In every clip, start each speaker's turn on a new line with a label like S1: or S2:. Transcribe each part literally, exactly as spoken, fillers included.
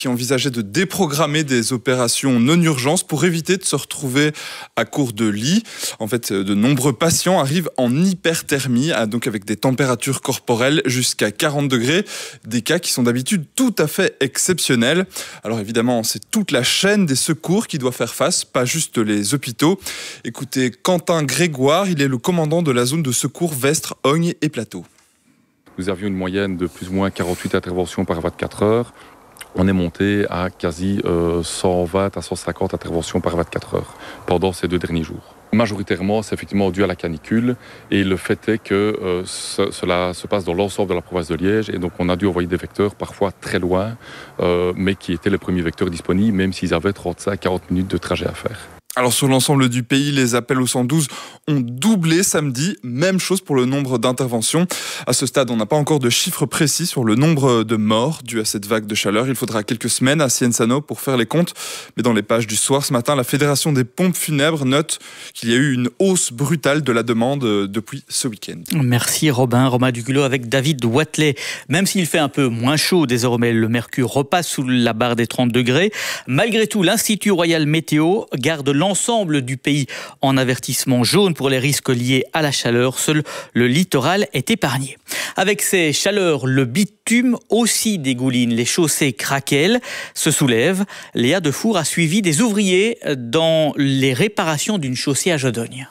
S1: qui envisageait de déprogrammer des opérations non-urgence pour éviter de se retrouver à court de lits. En fait, de nombreux patients arrivent en hyperthermie, donc avec des températures corporelles jusqu'à quarante degrés, des cas qui sont d'habitude tout à fait exceptionnels. Alors évidemment, c'est toute la chaîne des secours qui doit faire face, pas juste les hôpitaux. Écoutez, Quentin Grégoire, il est le commandant de la zone de secours Vestre, Ogne et Plateau.
S2: Nous avions une moyenne de plus ou moins quarante-huit interventions par vingt-quatre heures. On est monté à quasi euh, cent vingt à cent cinquante interventions par vingt-quatre heures pendant ces deux derniers jours. Majoritairement, c'est effectivement dû à la canicule et le fait est que euh, ce, cela se passe dans l'ensemble de la province de Liège et donc on a dû envoyer des vecteurs parfois très loin, euh, mais qui étaient les premiers vecteurs disponibles, même s'ils avaient trente-cinq à quarante minutes de trajet à faire.
S1: Alors sur l'ensemble du pays, les appels au cent douze ont doublé samedi. Même chose pour le nombre d'interventions. À ce stade, on n'a pas encore de chiffres précis sur le nombre de morts dus à cette vague de chaleur. Il faudra quelques semaines à Cienzano pour faire les comptes. Mais dans les pages du soir ce matin, la Fédération des pompes funèbres note qu'il y a eu une hausse brutale de la demande depuis ce week-end.
S3: Merci Robin. Romain Duculot avec David Watley. Même s'il fait un peu moins chaud désormais, le mercure repasse sous la barre des trente degrés. Malgré tout, l'Institut Royal Météo garde l'ensemble du pays en avertissement jaune pour les risques liés à la chaleur. Seul le littoral est épargné. Avec ces chaleurs, le bitume aussi dégouline. Les chaussées craquellent, se soulèvent. Léa Defour a suivi des ouvriers dans les réparations d'une chaussée à Jodogne.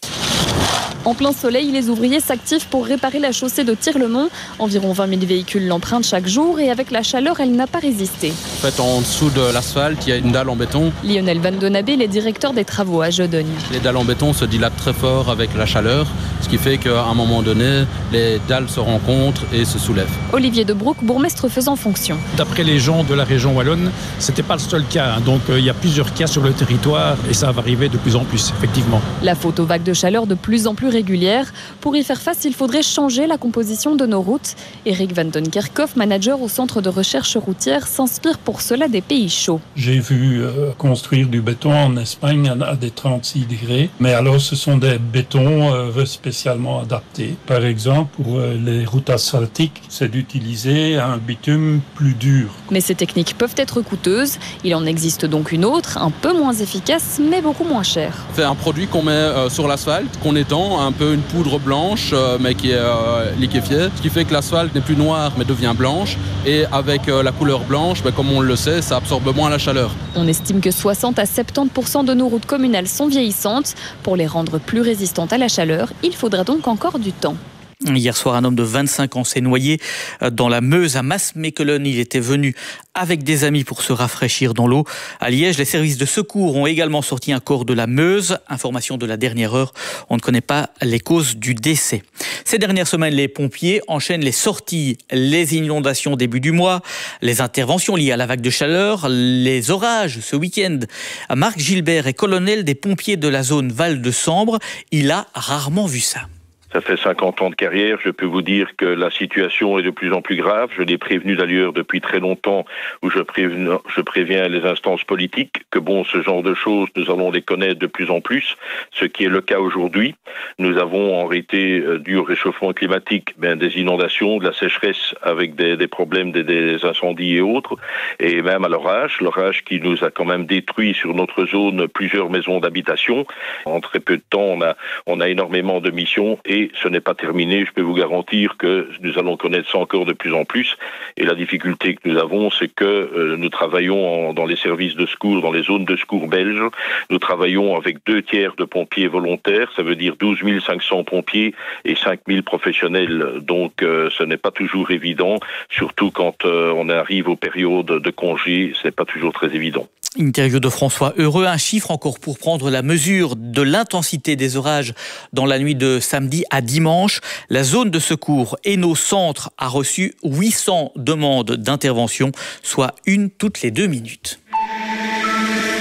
S4: En plein soleil, les ouvriers s'activent pour réparer la chaussée de Tirlemont. Environ vingt mille véhicules l'empruntent chaque jour et avec la chaleur, elle n'a pas résisté.
S5: En fait, en dessous de l'asphalte, il y a une dalle en béton.
S4: Lionel Van Donabé, le directeur des travaux à Jodogne.
S5: Les dalles en béton se dilatent très fort avec la chaleur, ce qui fait qu'à un moment donné, les dalles se rencontrent et se soulèvent.
S4: Olivier Debrouck, bourgmestre faisant fonction.
S6: D'après les gens de la région wallonne, ce n'était pas le seul cas. Hein. Donc euh, il y a plusieurs cas sur le territoire et ça va arriver de plus en plus, effectivement.
S4: La faute aux vagues de chaleur de plus en plus régulières. Pour y faire face, il faudrait changer la composition de nos routes. Eric Van Den Kerkhoff, manager au centre de recherche routière, s'inspire pour cela des pays chauds.
S7: J'ai vu euh, construire du béton en Espagne à des trente-six degrés, mais alors ce sont des bétons euh, spécialement adaptés. Par exemple, pour euh, les routes asphaltiques, c'est d'utiliser un bitume plus dur.
S4: Mais ces techniques peuvent être coûteuses. Il en existe donc une autre, un peu moins efficace, mais beaucoup moins chère.
S5: C'est un produit qu'on met euh, sur l'asphalte, qu'on étend, un peu une poudre blanche, euh, mais qui est euh, liquéfiée, ce qui fait que l'asphalte n'est plus noire, mais devient blanche. Et avec euh, la couleur blanche, ben, comme on le sait, ça absorbe moins la chaleur.
S4: On estime que soixante à soixante-dix pour cent de nos routes communales sont vieillissantes. Pour les rendre plus résistantes à la chaleur, il faudra donc encore du temps.
S3: Hier soir, un homme de vingt-cinq ans s'est noyé dans la Meuse à Maasmechelen. Il était venu avec des amis pour se rafraîchir dans l'eau. À Liège, les services de secours ont également sorti un corps de la Meuse. Information de la dernière heure, on ne connaît pas les causes du décès. Ces dernières semaines, les pompiers enchaînent les sorties, les inondations début du mois, les interventions liées à la vague de chaleur, les orages ce week-end. Marc Gilbert est colonel des pompiers de la zone Val de Sambre. Il a rarement vu ça.
S8: Ça fait cinquante ans de carrière, je peux vous dire que la situation est de plus en plus grave. Je l'ai prévenu d'ailleurs depuis très longtemps, où je préviens, je préviens les instances politiques que bon, ce genre de choses, nous allons les connaître de plus en plus, ce qui est le cas aujourd'hui. Nous avons en réalité, euh, dû au réchauffement climatique, ben, des inondations, de la sécheresse avec des, des problèmes, des, des incendies et autres, et même à l'orage, l'orage qui nous a quand même détruit sur notre zone plusieurs maisons d'habitation. En très peu de temps, on a, on a énormément de missions et Et ce n'est pas terminé, je peux vous garantir que nous allons connaître ça encore de plus en plus. Et la difficulté que nous avons, c'est que euh, nous travaillons en, dans les services de secours, dans les zones de secours belges. Nous travaillons avec deux tiers de pompiers volontaires, ça veut dire douze mille cinq cents pompiers et cinq mille professionnels. Donc euh, ce n'est pas toujours évident, surtout quand euh, on arrive aux périodes de congés, ce n'est pas toujours très évident.
S3: Interview de François Heureux, un chiffre encore pour prendre la mesure de l'intensité des orages dans la nuit de samedi à dimanche. La zone de secours Hainaut Centre a reçu huit cents demandes d'intervention, soit une toutes les deux minutes.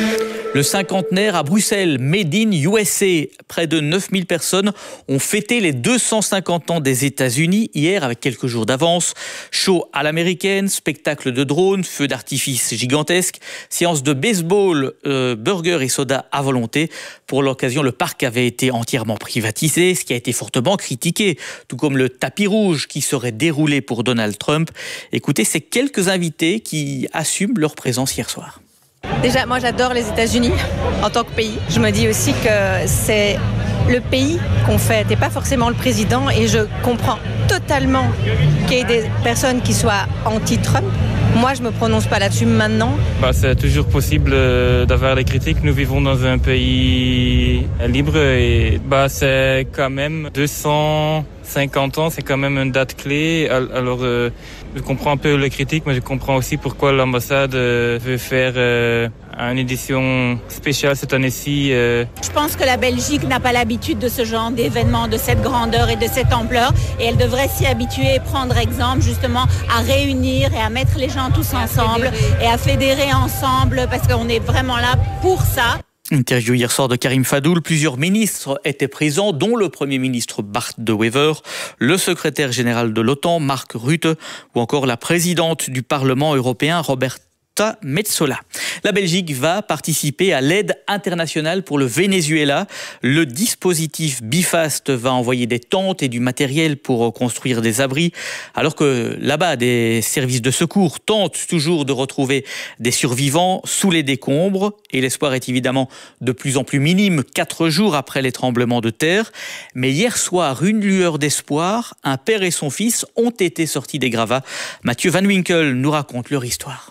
S3: Le cinquantenaire à Bruxelles, Made in U S A. Près de neuf mille personnes ont fêté les deux cent cinquante ans des États-Unis hier avec quelques jours d'avance. Show à l'américaine, spectacle de drones, feux d'artifice gigantesques, séance de baseball, euh, burgers et soda à volonté. Pour l'occasion, le parc avait été entièrement privatisé, ce qui a été fortement critiqué, tout comme le tapis rouge qui serait déroulé pour Donald Trump. Écoutez ces quelques invités qui assument leur présence hier soir.
S9: Déjà, moi j'adore les États-Unis en tant que pays. Je me dis aussi que c'est le pays qu'on fête et pas forcément le président. Et je comprends totalement qu'il y ait des personnes qui soient anti-Trump. Moi, je me prononce pas là-dessus maintenant.
S10: Bah, c'est toujours possible d'avoir des critiques. Nous vivons dans un pays libre et bah, c'est quand même deux cent cinquante ans, c'est quand même une date clé. Alors, euh, je comprends un peu les critiques, mais je comprends aussi pourquoi l'ambassade euh, veut faire euh, une édition spéciale cette année-ci. Euh.
S11: Je pense que la Belgique n'a pas l'habitude de ce genre d'événements, de cette grandeur et de cette ampleur. Et elle devrait s'y habituer et prendre exemple justement à réunir et à mettre les gens tous ensemble et à fédérer ensemble parce qu'on est vraiment là pour ça.
S3: Interview hier soir de Karim Fadoul. Plusieurs ministres étaient présents, dont le Premier ministre Bart De Wever, le secrétaire général de l'OTAN, Mark Rutte, ou encore la présidente du Parlement européen, Roberta Metsola. La Belgique va participer à l'aide internationale pour le Venezuela. Le dispositif Bifast va envoyer des tentes et du matériel pour construire des abris, alors que là-bas, des services de secours tentent toujours de retrouver des survivants sous les décombres. Et l'espoir est évidemment de plus en plus minime, quatre jours après les tremblements de terre. Mais hier soir, une lueur d'espoir, un père et son fils ont été sortis des gravats. Mathieu Van Winkel nous raconte leur histoire.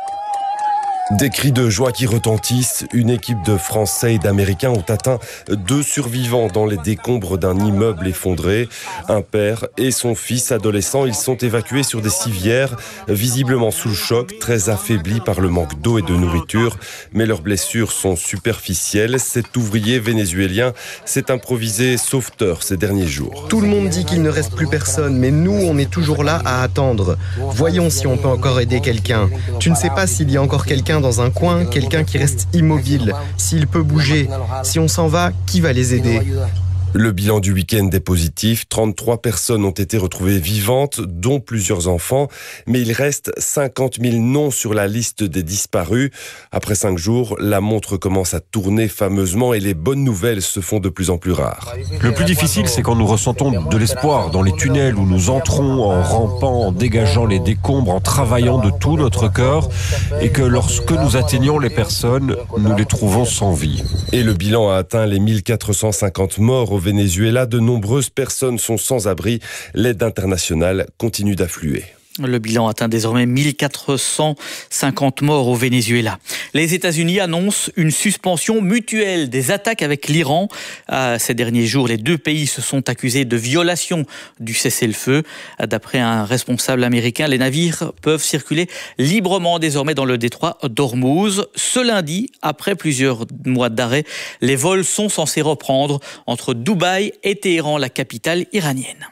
S12: Des cris de joie qui retentissent. Une équipe de Français et d'Américains ont atteint deux survivants dans les décombres d'un immeuble effondré. Un père et son fils adolescent. Ils sont évacués sur des civières, visiblement sous le choc, très affaiblis par le manque d'eau et de nourriture. Mais leurs blessures sont superficielles. Cet ouvrier vénézuélien s'est improvisé sauveteur ces derniers jours.
S13: Tout le monde dit qu'il ne reste plus personne, mais nous, on est toujours là à attendre. Voyons si on peut encore aider quelqu'un. Tu ne sais pas s'il y a encore quelqu'un dans un coin, quelqu'un qui reste immobile, s'il peut bouger. Si on s'en va, qui va les aider ?
S12: Le bilan du week-end est positif. trente-trois personnes ont été retrouvées vivantes, dont plusieurs enfants. Mais il reste cinquante mille noms sur la liste des disparus. Après cinq jours, la montre commence à tourner fameusement et les bonnes nouvelles se font de plus en plus rares.
S14: Le plus difficile, c'est quand nous ressentons de l'espoir dans les tunnels où nous entrons en rampant, en dégageant les décombres, en travaillant de tout notre cœur et que lorsque nous atteignons les personnes, nous les trouvons sans vie.
S12: Et le bilan a atteint les mille quatre cent cinquante morts au Venezuela. De nombreuses personnes sont sans abri. L'aide internationale continue d'affluer.
S3: Le bilan atteint désormais mille quatre cent cinquante morts au Venezuela. Les États-Unis annoncent une suspension mutuelle des attaques avec l'Iran. Euh, ces derniers jours, les deux pays se sont accusés de violation du cessez-le-feu. D'après un responsable américain, les navires peuvent circuler librement désormais dans le détroit d'Ormuz. Ce lundi, après plusieurs mois d'arrêt, les vols sont censés reprendre entre Dubaï et Téhéran, la capitale iranienne.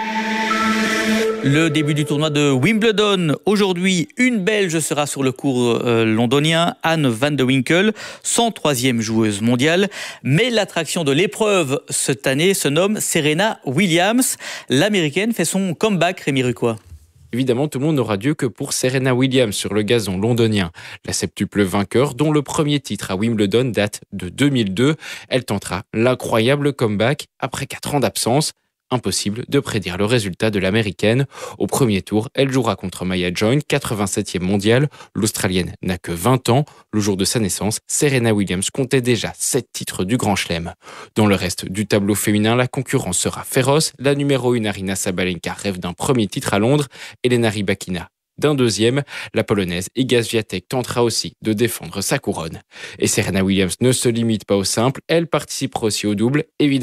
S3: Le début du tournoi de Wimbledon. Aujourd'hui, une Belge sera sur le court euh, londonien, Anne van de Winkel, cent troisième joueuse mondiale. Mais l'attraction de l'épreuve cette année se nomme Serena Williams. L'Américaine fait son comeback, Rémi Rucois.
S15: Évidemment, tout le monde n'aura Dieu que pour Serena Williams sur le gazon londonien. La septuple vainqueur, dont le premier titre à Wimbledon date de deux mille deux, elle tentera l'incroyable comeback après quatre ans d'absence. Impossible de prédire le résultat de l'américaine. Au premier tour, elle jouera contre Maya Join, quatre-vingt-septième mondiale. L'Australienne n'a que vingt ans. Le jour de sa naissance, Serena Williams comptait déjà sept titres du Grand Chelem. Dans le reste du tableau féminin, la concurrence sera féroce. La numéro un Aryna Sabalenka rêve d'un premier titre à Londres. Elena Rybakina d'un deuxième. La Polonaise Iga Swiatek tentera aussi de défendre sa couronne. Et Serena Williams ne se limite pas au simple, elle participera aussi au double. Évidemment,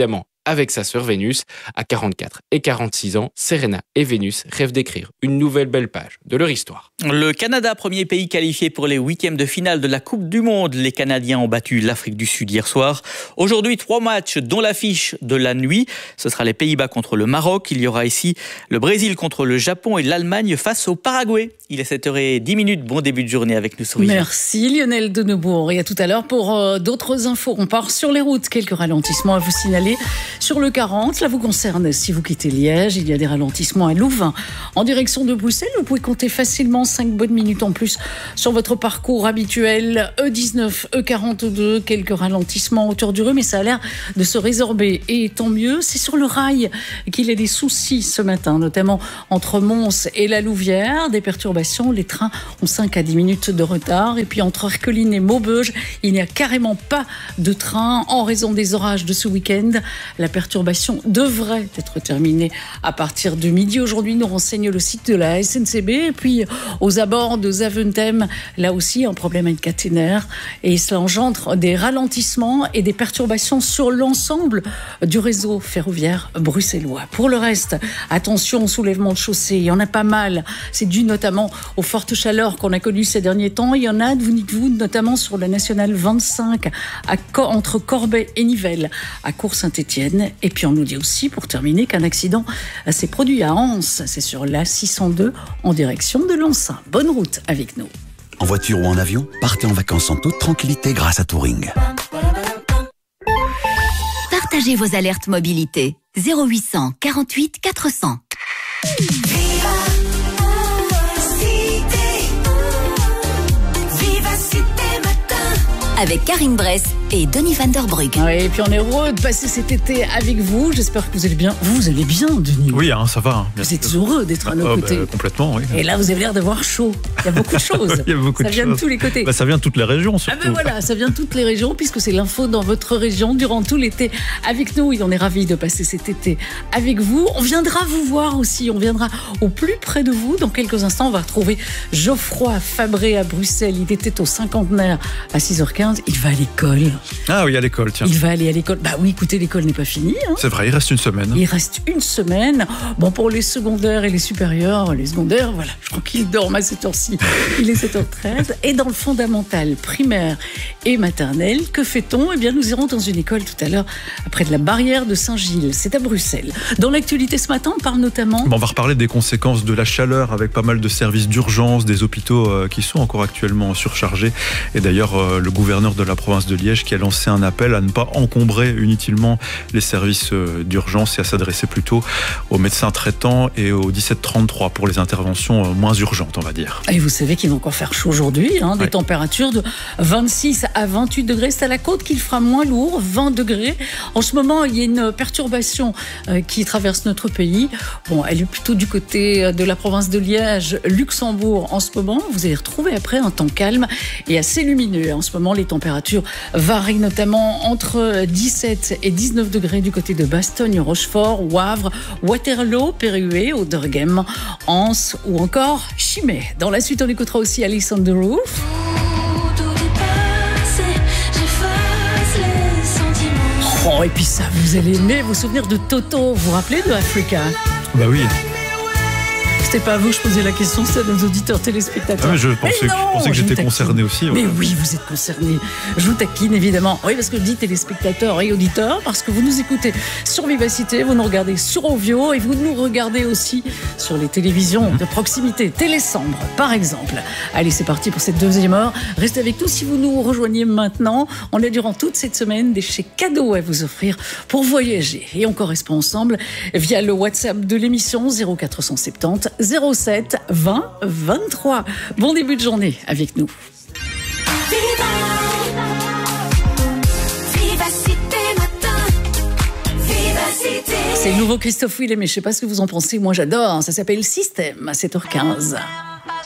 S15: avec sa sœur Vénus. À quarante-quatre et quarante-six ans, Serena et Vénus rêvent d'écrire une nouvelle belle page de leur histoire.
S3: Le Canada, premier pays qualifié pour les huitièmes de finale de la Coupe du Monde. Les Canadiens ont battu l'Afrique du Sud hier soir. Aujourd'hui, trois matchs, dont l'affiche de la nuit. Ce sera les Pays-Bas contre le Maroc. Il y aura ici le Brésil contre le Japon et l'Allemagne face au Paraguay. Il est sept heures dix. Bon début de journée avec nous, Souris.
S16: Merci Lionel de Neubourg. Et à tout à l'heure pour euh, d'autres infos. On part sur les routes. Quelques ralentissements à vous signaler sur le quarante. Cela vous concerne si vous quittez Liège. Il y a des ralentissements à Louvain. En direction de Bruxelles, vous pouvez compter facilement cinq bonnes minutes en plus sur votre parcours habituel. E dix-neuf, E quarante-deux, quelques ralentissements autour du Reux, mais ça a l'air de se résorber. Et tant mieux, c'est sur le rail qu'il y a des soucis ce matin, notamment entre Mons et la Louvière. Des perturbations, les trains ont cinq à dix minutes de retard. Et puis entre Erqueline et Maubeuge, il n'y a carrément pas de train en raison des orages de ce week-end. La perturbation devrait être terminée à partir de midi. Aujourd'hui, nous renseigne le site de la S N C B. Et puis aux abords de Zaventem, là aussi un problème avec caténaire. Et cela engendre des ralentissements et des perturbations sur l'ensemble du réseau ferroviaire bruxellois. Pour le reste, attention au soulèvement de chaussée. Il y en a pas mal. C'est dû notamment aux fortes chaleurs qu'on a connues ces derniers temps. Il y en a, vous dites-vous, notamment sur la nationale vingt-cinq, à Co- entre Corbet et Nivelles, à Cours-Saint-Étienne. Et puis on nous dit aussi, pour terminer, qu'un accident s'est produit à Anse. C'est sur l'A six cent deux en direction de Lançin. Bonne route avec nous.
S17: En voiture ou en avion, partez en vacances en toute tranquillité grâce à Touring.
S18: Partagez vos alertes mobilité. zéro huit cent quarante-huit quatre cents. Avec Karine Bress et Denis Van Der Brugge.
S16: Ouais, et puis on est heureux de passer cet été avec vous. J'espère que vous allez bien. Vous allez bien, Denis.
S19: Oui, hein, ça va. Hein,
S16: vous êtes heureux d'être à nos
S19: oh,
S16: côtés.
S19: Bah, complètement, oui.
S16: Et là, vous avez l'air d'avoir chaud. Il y a beaucoup de choses.
S19: Il y a beaucoup
S16: ça
S19: de
S16: vient
S19: choses.
S16: de tous les côtés.
S19: Bah, ça vient de toutes les régions, surtout.
S16: Ah ben voilà, ça vient de toutes les régions, puisque c'est l'info dans votre région durant tout l'été avec nous. Et on est ravis de passer cet été avec vous. On viendra vous voir aussi. On viendra au plus près de vous. Dans quelques instants, on va retrouver Geoffroy Fabré à Bruxelles. Il était au cinquantenaire à six heures quinze. Il va à l'école.
S19: Ah oui, à l'école, tiens.
S16: Il va aller à l'école. Bah oui, écoutez, l'école n'est pas finie. Hein.
S19: C'est vrai, il reste une semaine.
S16: Il reste une semaine. Bon, pour les secondaires et les supérieurs, les secondaires, voilà, je crois qu'ils dorment à cette heure-ci. Il est sept heures treize. Et dans le fondamental, primaire et maternelle, que fait-on ? Eh bien, nous irons dans une école tout à l'heure, près de la barrière de Saint-Gilles. C'est à Bruxelles. Dans l'actualité ce matin, on parle notamment...
S19: Bon, on va reparler des conséquences de la chaleur avec pas mal de services d'urgence, des hôpitaux euh, qui sont encore actuellement surchargés. Et d'ailleurs, euh, le gouverneur de la province de Liège qui a lancé un appel à ne pas encombrer inutilement les services d'urgence et à s'adresser plutôt aux médecins traitants et au dix-sept trente-trois pour les interventions moins urgentes, on va dire.
S16: Et vous savez qu'il va encore faire chaud aujourd'hui, hein, des
S19: ouais.
S16: températures de vingt-six à vingt-huit degrés. C'est à la côte qu'il fera moins lourd, vingt degrés. En ce moment, il y a une perturbation euh, qui traverse notre pays. Bon, elle est plutôt du côté de la province de Liège, Luxembourg en ce moment. Vous allez retrouver après un temps calme et assez lumineux. En ce moment, les températures varient notamment entre dix-sept et dix-neuf degrés du côté de Bastogne, Rochefort, Wavre, Waterloo, Perruet, Auderghem, Anse ou encore Chimay. Dans la suite, on écoutera aussi Alice on the Roof. Oh, et puis ça, vous allez aimer vous souvenir de Toto. Vous vous rappelez de Africa ?
S19: Bah oui.
S16: C'était pas à vous que je posais la question, c'est à nos auditeurs téléspectateurs.
S19: Ah, mais je pensais,
S16: mais non,
S19: que, je pensais que j'étais concerné aussi. Ouais.
S16: Mais oui, vous êtes concerné. Je vous taquine évidemment. Oui, parce que je dis téléspectateurs et auditeurs, parce que vous nous écoutez sur Vivacité, vous nous regardez sur Ovio et vous nous regardez aussi sur les télévisions de proximité. Télésambre, par exemple. Allez, c'est parti pour cette deuxième heure. Restez avec nous si vous nous rejoignez maintenant. On a durant toute cette semaine des chèques cadeaux à vous offrir pour voyager. Et on correspond ensemble via le WhatsApp de l'émission zéro quatre cent soixante-dix zéro sept vingt vingt-trois. Bon début de journée avec nous.
S20: Viva, Vivacité matin, Vivacité.
S16: C'est le nouveau Christophe Willem, mais je ne sais pas ce que vous en pensez. Moi, j'adore. Ça s'appelle Système à sept heures quinze.